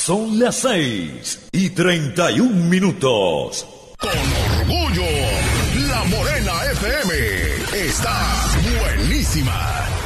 Son las 6:31. Con orgullo, La Morena FM está buenísima.